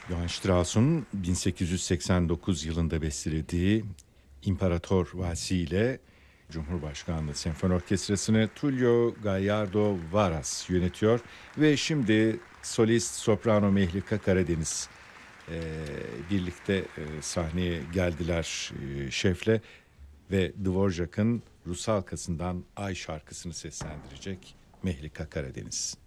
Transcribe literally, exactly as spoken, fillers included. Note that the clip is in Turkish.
Johann Strauss'un bin sekiz yüz seksen dokuz yılında bestelediği İmparator Valsi ile Cumhurbaşkanlığı Senfoni Orkestrası'nı Tullio Gallardo Varas yönetiyor ve şimdi solist soprano Mehlika Karadeniz e, birlikte e, sahneye geldiler e, şefle ve Dvorak'ın Rusalkası'ndan Ay şarkısını seslendirecek Mehlika Karadeniz.